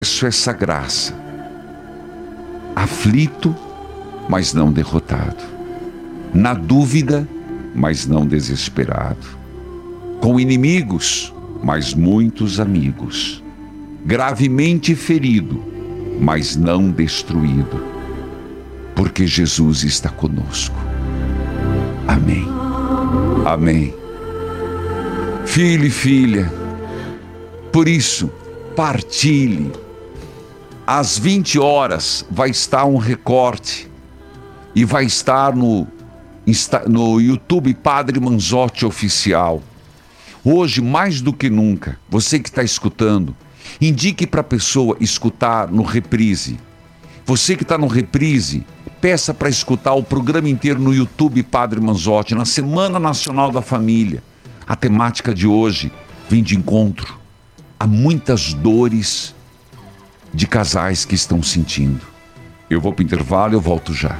Isso, essa graça. Aflito, mas não derrotado. Na dúvida, mas não desesperado. Com inimigos, mas muitos amigos. Gravemente ferido, mas não destruído. Porque Jesus está conosco. Amém. Amém. Filho e filha, por isso, partilhe. Às 20 horas vai estar um recorte e vai estar no YouTube Padre Manzotti Oficial. Hoje, mais do que nunca, você que está escutando, indique para a pessoa escutar no reprise. Você que está no reprise, peça para escutar o programa inteiro no YouTube Padre Manzotti, na Semana Nacional da Família. A temática de hoje vem de encontro a muitas dores de casais que estão sentindo. Eu vou para o intervalo e eu volto já.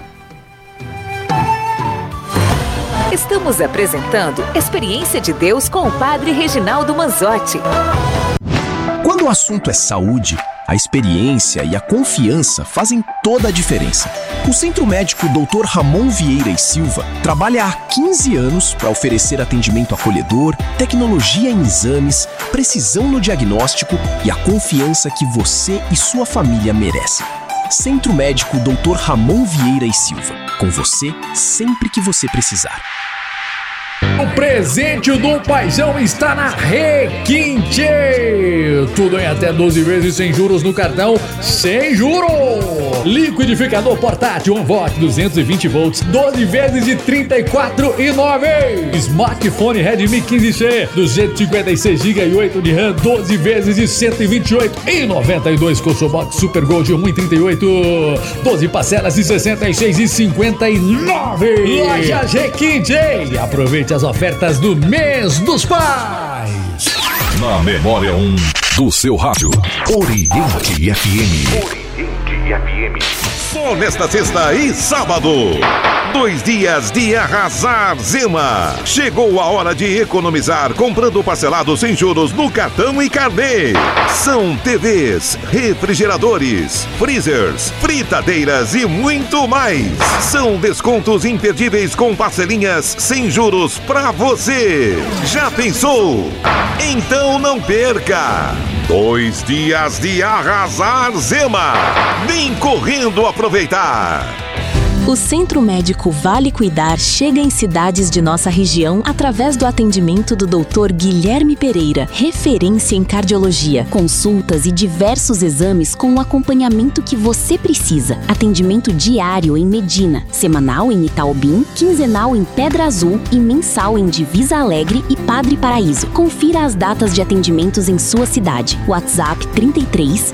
Estamos apresentando Experiência de Deus com o Padre Reginaldo Manzotti. Quando o assunto é saúde, a experiência e a confiança fazem toda a diferença. O Centro Médico Dr. Ramon Vieira e Silva trabalha há 15 anos para oferecer atendimento acolhedor, tecnologia em exames, precisão no diagnóstico e a confiança que você e sua família merecem. Centro Médico Dr. Ramon Vieira e Silva. Com você sempre que você precisar. O presente do Paizão está na Requinte. Tudo em até 12 vezes sem juros no cartão, sem juros. Liquidificador portátil OnVolt 220 volts, 12 vezes de R$ 34,9. Smartphone Redmi 15C, 256 GB e 8 de RAM, 12 vezes de R$ 128,92. Coçobox Super Gold 1,38. 12 parcelas de R$ 66,59. Lojas Requinte. Aproveite as ofertas do mês dos pais. Na memória 1 do seu rádio, Oriente FM. Só nesta sexta e sábado, 2 dias de arrasar Zema. Chegou a hora de economizar comprando parcelado sem juros no cartão e carnê. São TVs, refrigeradores, freezers, fritadeiras e muito mais. São descontos imperdíveis com parcelinhas sem juros pra você. Já pensou? Então não perca! 2 dias de arrasar Zema. Vem correndo aproveitar! O Centro Médico Vale Cuidar chega em cidades de nossa região através do atendimento do Dr. Guilherme Pereira, referência em cardiologia, consultas e diversos exames com o acompanhamento que você precisa. Atendimento diário em Medina, semanal em Itaobim, quinzenal em Pedra Azul e mensal em Divisa Alegre e Padre Paraíso. Confira as datas de atendimentos em sua cidade. WhatsApp 33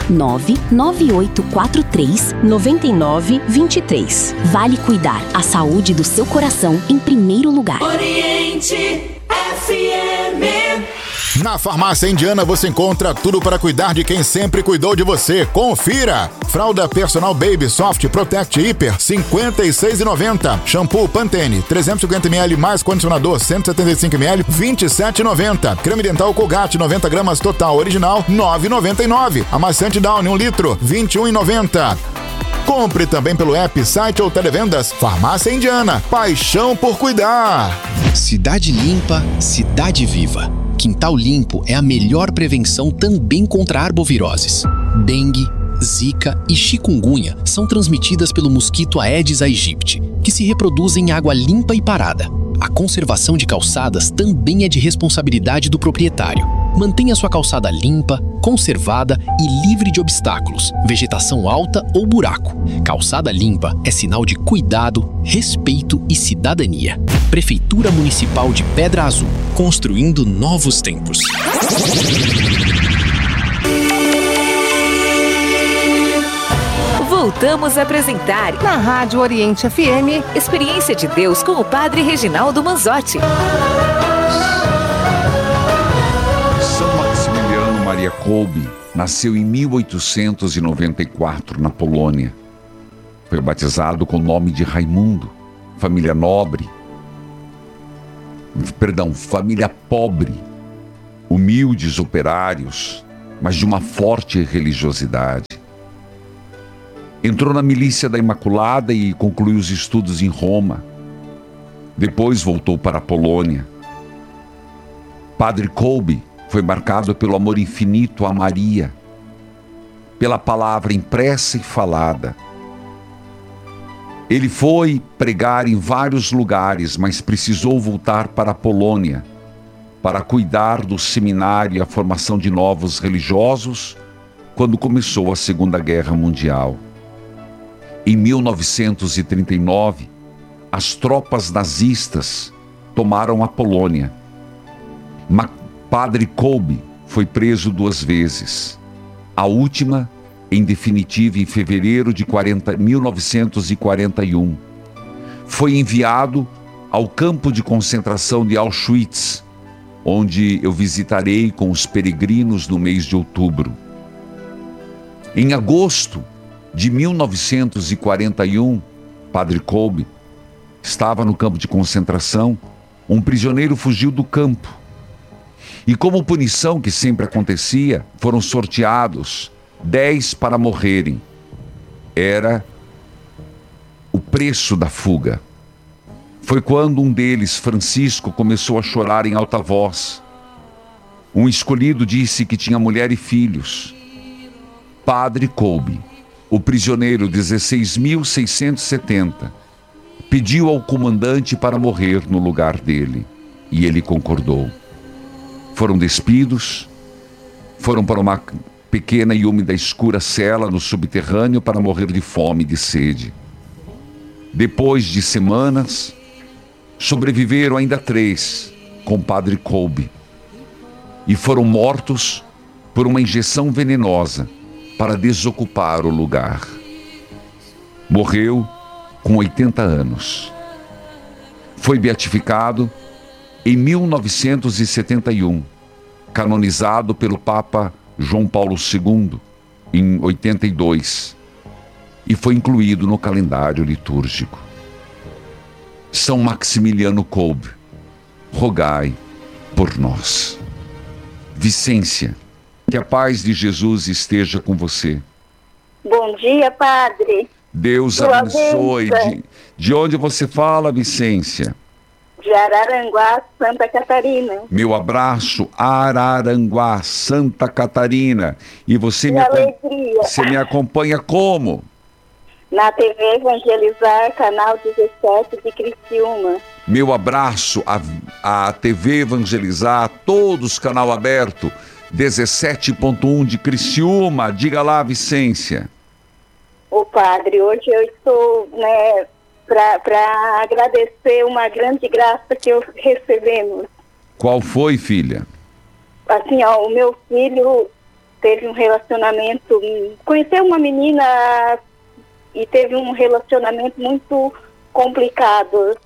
99843 9923. Vale Cuidar, a saúde do seu coração em primeiro lugar. Oriente FM. Na Farmácia Indiana você encontra tudo para cuidar de quem sempre cuidou de você. Confira! Fralda Personal Baby Soft Protect Hyper, R$ 56,90. Shampoo Pantene, 350ml mais condicionador, 175ml, R$ 27,90. Creme dental Colgate, 90 gramas total original, R$ 9,99. Amaciante Downy, 1 litro, R$ 21,90. Compre também pelo app, site ou televendas. Farmácia Indiana, paixão por cuidar. Cidade limpa, cidade viva. Quintal limpo é a melhor prevenção também contra arboviroses. Dengue, zika e chikungunya são transmitidas pelo mosquito Aedes aegypti, que se reproduz em água limpa e parada. A conservação de calçadas também é de responsabilidade do proprietário. Mantenha sua calçada limpa, conservada e livre de obstáculos, vegetação alta ou buraco. Calçada limpa é sinal de cuidado, respeito e cidadania. Prefeitura Municipal de Pedra Azul, construindo novos tempos. Voltamos a apresentar na Rádio Oriente FM Experiência de Deus com o Padre Reginaldo Manzotti. São Maximiliano Maria Kolbe nasceu em 1894 na Polônia. Foi batizado com o nome de Raimundo. Família pobre, humildes operários, mas de uma forte religiosidade. Entrou na milícia da Imaculada e concluiu os estudos em Roma. Depois voltou para a Polônia. Padre Kolbe foi marcado pelo amor infinito a Maria, pela palavra impressa e falada. Ele foi pregar em vários lugares, mas precisou voltar para a Polônia para cuidar do seminário e a formação de novos religiosos quando começou a Segunda Guerra Mundial. Em 1939, as tropas nazistas tomaram a Polônia. Padre Kolbe foi preso 2 vezes. A última, em definitiva, em fevereiro de 1941. Foi enviado ao campo de concentração de Auschwitz, onde eu visitarei com os peregrinos no mês de outubro. Em agosto de 1941, Padre Kolbe estava no campo de concentração. Um prisioneiro fugiu do campo. E como punição, que sempre acontecia, foram sorteados 10 para morrerem. Era o preço da fuga. Foi quando um deles, Francisco, começou a chorar em alta voz. Um escolhido disse que tinha mulher e filhos. Padre Kolbe, o prisioneiro 16.670, pediu ao comandante para morrer no lugar dele, e ele concordou. Foram despidos, foram para uma pequena e úmida escura cela no subterrâneo para morrer de fome e de sede. Depois de semanas, sobreviveram ainda 3 com Padre Kolbe e foram mortos por uma injeção venenosa para desocupar o lugar. Morreu com 80 anos. Foi beatificado em 1971, canonizado pelo Papa João Paulo II em 82 e foi incluído no calendário litúrgico. São Maximiliano Kolbe, rogai por nós. Vicência, que a paz de Jesus esteja com você. Bom dia, Padre. Deus abençoe. De onde você fala, Vicência? De Araranguá, Santa Catarina. Meu abraço, Araranguá, Santa Catarina. E você me acompanha como? Na TV Evangelizar, canal 17 de Criciúma. Meu abraço à TV Evangelizar, todos, canal aberto, 17.1 de Criciúma. Diga lá, Vicência. Ô Padre, hoje eu estou, para agradecer uma grande graça que eu recebemos. Qual foi, filha? Assim, o meu filho teve um relacionamento, conheceu uma menina e teve um relacionamento muito complicado.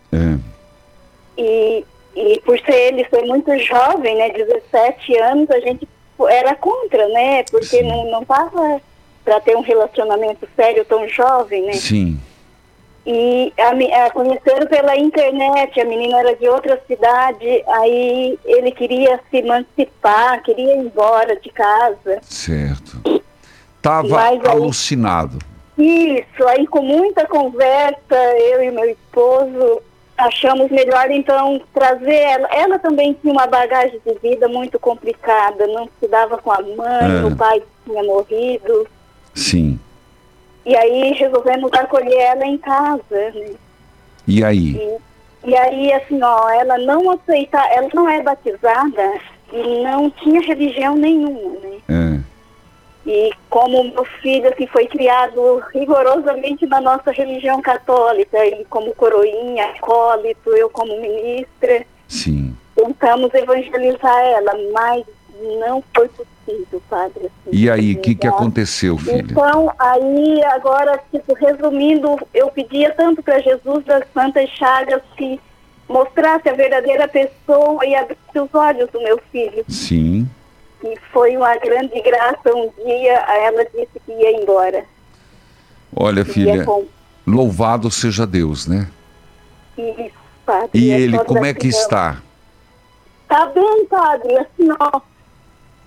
E por ele ser muito jovem, 17 anos, a gente era contra, porque não estava para ter um relacionamento sério tão jovem, Sim. E conheceram pela internet, a menina era de outra cidade, aí ele queria se emancipar, queria ir embora de casa. Certo. Estava alucinado. Isso, aí com muita conversa, eu e meu esposo achamos melhor então trazer ela. Ela também tinha uma bagagem de vida muito complicada, não se dava com a mãe, o pai tinha morrido. Sim. E aí resolvemos acolher ela em casa, E aí? E aí, assim, ela não aceita, ela não é batizada e não tinha religião nenhuma, E como meu filho assim, foi criado rigorosamente na nossa religião católica, ele como coroinha, acólito, eu como ministra, Sim. Tentamos evangelizar ela, mas não foi possível, Padre. Assim, e aí, o que aconteceu, filha? Então, aí, agora, resumindo, eu pedia tanto para Jesus das Santas Chagas que mostrasse a verdadeira pessoa e abrisse os olhos do meu filho. Sim. E foi uma grande graça. Um dia, ela disse que ia embora. Olha, filha, louvado seja Deus, né? Isso, Padre. E ele, como é que está? Tá bem, Padre, assim,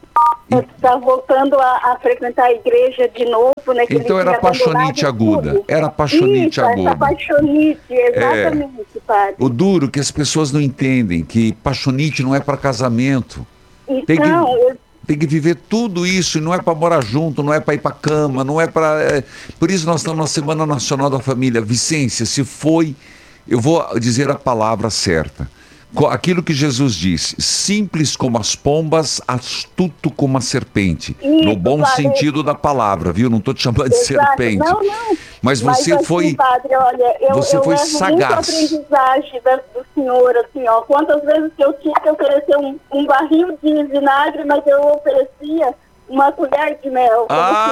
Está voltando a frequentar a igreja de novo, né? Então era paixonite aguda. Era paixonite aguda. Essa paixonite, exatamente, padre. O duro que as pessoas não entendem, que paixonite não é para casamento. Então, tem que viver tudo isso, e não é para morar junto, não é para ir para cama, não é para... Por isso nós estamos na Semana Nacional da Família. Vicência, se foi, eu vou dizer a palavra certa. Aquilo que Jesus disse, simples como as pombas, astuto como a serpente. Isso, no bom padre, sentido da palavra, viu? Não estou te chamando de serpente. Não. Mas você assim, foi... Padre, olha, você foi levo sagaz. Muita aprendizagem do senhor, assim, ó. Quantas vezes que eu tinha que oferecer um barril de vinagre, mas eu oferecia uma colher de mel.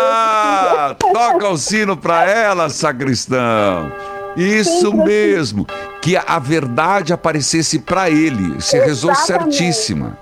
Toca o sino para ela, sacristão. Isso mesmo, que a verdade aparecesse para ele. Você rezou certíssima.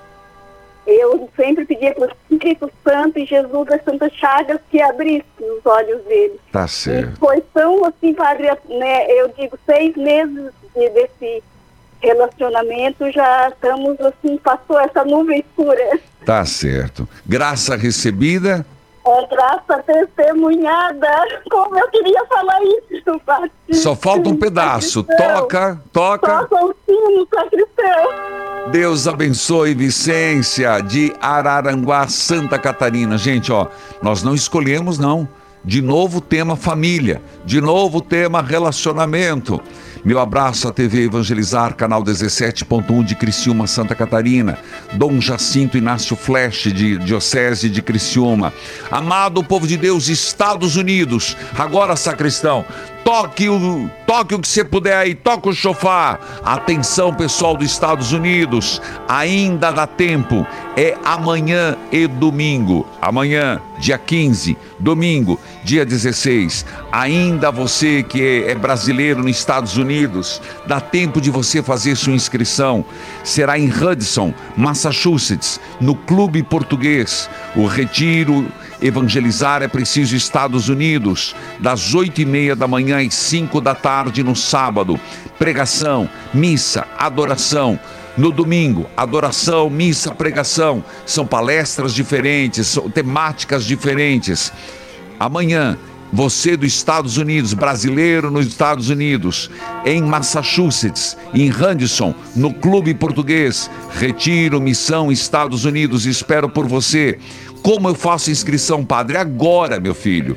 Eu sempre pedia para o Espírito Santo e Jesus das Santas Chagas que abrisse os olhos dele. Tá certo. E foi tão assim, padre, né, eu digo, 6 meses desse relacionamento, já estamos assim, passou essa nuvem escura. Tá certo. Graça recebida... graça testemunhada, como eu queria falar isso, padre. Só falta um pedaço. Toca. Toca o sino, sacristão. Deus abençoe Vicência, de Araranguá, Santa Catarina. Gente, ó, nós não escolhemos, não. De novo tema família, de novo tema relacionamento. Meu abraço à TV Evangelizar, canal 17.1 de Criciúma, Santa Catarina. Dom Jacinto Inácio Flesch, de Diocese de Criciúma. Amado povo de Deus, Estados Unidos. Agora, sacristão, toque o que você puder aí, toca o chofar. Atenção, pessoal dos Estados Unidos, ainda dá tempo. É amanhã e domingo. Amanhã, dia 15, domingo, dia 16. Ainda você que é brasileiro nos Estados Unidos, dá tempo de você fazer sua inscrição. Será em Hudson, Massachusetts, no Clube Português. O retiro Evangelizar é Preciso Estados Unidos, das 8h30 da manhã às 5 da tarde no sábado. Pregação, missa, adoração. No domingo, adoração, missa, pregação. São palestras diferentes, são temáticas diferentes. Amanhã, você dos Estados Unidos, brasileiro nos Estados Unidos, em Massachusetts, em Hudson, no Clube Português. Retiro, missão, Estados Unidos, espero por você. Como eu faço inscrição, padre? Agora, meu filho.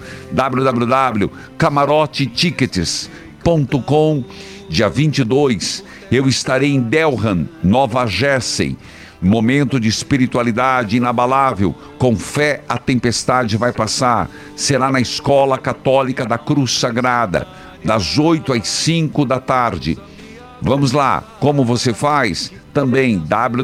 www.camarotetickets.com. Dia 22, eu estarei em Delran, Nova Jersey. Momento de espiritualidade inabalável. Com fé, a tempestade vai passar. Será na Escola Católica da Cruz Sagrada, das 8 às 5 da tarde. Vamos lá. Como você faz? Também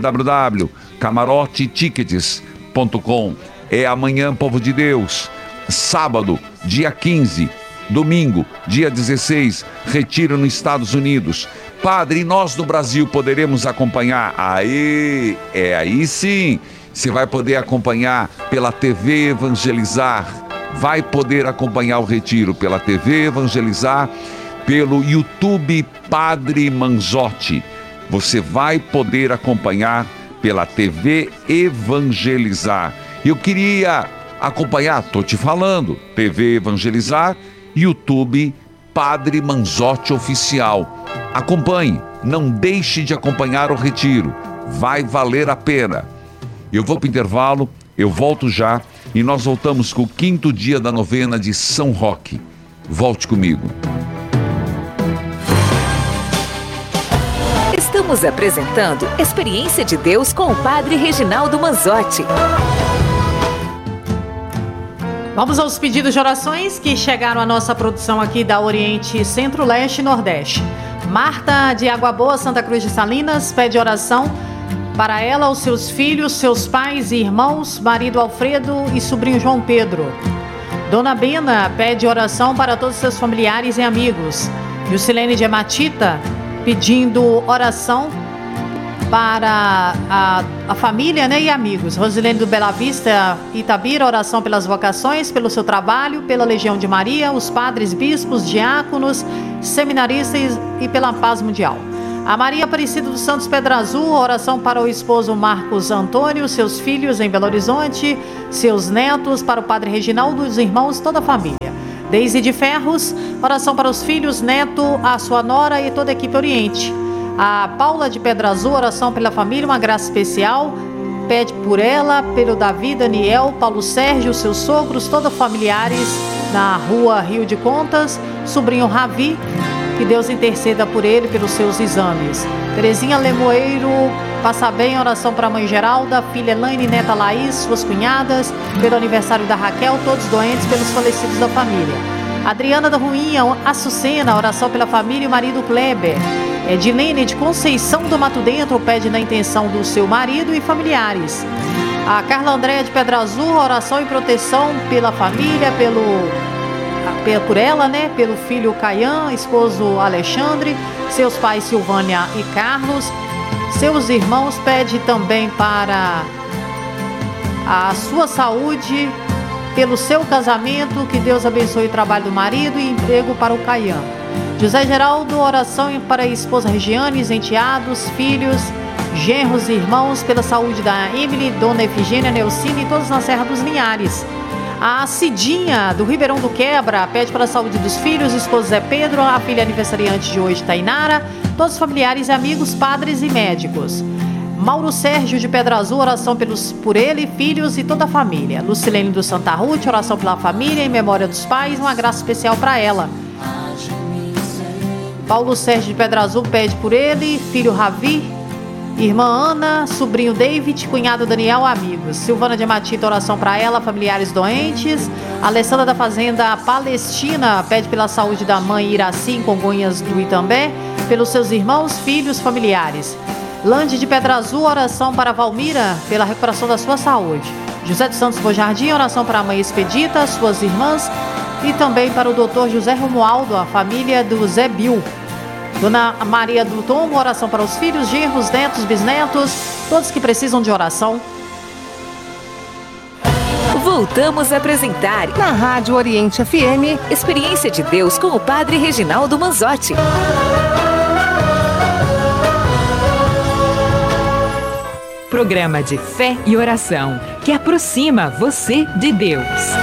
www.camarotetickets.com. É amanhã, povo de Deus. Sábado, dia 15. Domingo, dia 16, retiro nos Estados Unidos. Padre, e nós no Brasil poderemos acompanhar? Aí sim, você vai poder acompanhar pela TV Evangelizar. Vai poder acompanhar o retiro pela TV Evangelizar, pelo YouTube Padre Manzotti. Você vai poder acompanhar pela TV Evangelizar. Eu queria acompanhar, tô te falando, TV Evangelizar, YouTube Padre Manzotti Oficial. Acompanhe, não deixe de acompanhar o retiro, vai valer a pena. Eu vou para o intervalo, eu volto já e nós voltamos com o 5º dia da novena de São Roque. Volte comigo. Estamos apresentando Experiência de Deus com o Padre Reginaldo Manzotti. Vamos aos pedidos de orações que chegaram à nossa produção aqui da Oriente, Centro-Leste e Nordeste. Marta de Água Boa, Santa Cruz de Salinas, pede oração para ela, os seus filhos, seus pais e irmãos, marido Alfredo e sobrinho João Pedro. Dona Bena pede oração para todos os seus familiares e amigos. Juscelene de Amatita pedindo oração para a família, né, e amigos. Rosilene do Bela Vista, Itabira, oração pelas vocações, pelo seu trabalho, pela Legião de Maria, os padres, bispos, diáconos, seminaristas e pela paz mundial. A Maria Aparecida dos Santos Pedra Azul, oração para o esposo Marcos Antônio, seus filhos em Belo Horizonte, seus netos, para o padre Reginaldo, os irmãos, toda a família. Deise de Ferros, oração para os filhos, neto, a sua nora e toda a equipe Oriente. A Paula de Pedra Azul, oração pela família, uma graça especial. Pede por ela, pelo Davi, Daniel, Paulo Sérgio, seus sogros, todos familiares na rua Rio de Contas, sobrinho Ravi, que Deus interceda por ele pelos seus exames. Terezinha Lemoeiro, passa bem, oração para a mãe Geralda, filha Elaine, neta Laís, suas cunhadas, pelo aniversário da Raquel, todos doentes, pelos falecidos da família. Adriana da Ruinha, Açucena, oração pela família e o marido Kleber. Edilene de Conceição do Mato Dentro, pede na intenção do seu marido e familiares. A Carla Andréa de Pedra Azul, oração e proteção pela família, por ela, né? Pelo filho Caian, esposo Alexandre, seus pais Silvânia e Carlos, seus irmãos, pede também para a sua saúde, pelo seu casamento, que Deus abençoe o trabalho do marido e emprego para o Caian. José Geraldo, oração para a esposa Regiane, enteados, filhos, genros e irmãos, pela saúde da Emily, Dona Efigênia, Neucine e todos na Serra dos Linhares. A Cidinha, do Ribeirão do Quebra, pede para a saúde dos filhos, esposo Zé Pedro, a filha aniversariante de hoje, Tainara, todos os familiares e amigos, padres e médicos. Mauro Sérgio, de Pedra Azul, oração por ele, filhos e toda a família. Lucilene do Santa Ruth, oração pela família, em memória dos pais, uma graça especial para ela. Paulo Sérgio, de Pedra Azul, pede por ele, filho Ravi, irmã Ana, sobrinho David, cunhado Daniel, amigos. Silvana de Matita, oração para ela, familiares doentes. Alessandra da Fazenda Palestina, pede pela saúde da mãe Iraci, em Congonhas do Itambé, pelos seus irmãos, filhos, familiares. Lande de Pedra Azul, oração para Valmira, pela recuperação da sua saúde. José dos Santos Bojardim, oração para a mãe Expedita, suas irmãs, e também para o doutor José Romualdo, a família do Zé Bill. Dona Maria do Tomo, oração para os filhos, genros, netos, bisnetos, todos que precisam de oração. Voltamos a apresentar na Rádio Oriente FM, Experiência de Deus com o Padre Reginaldo Manzotti. Programa de fé e oração que aproxima você de Deus.